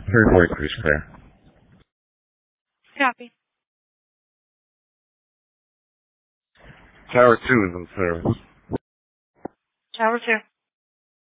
340 cruise clear. Copy. Tower 2 is in service. Tower 2.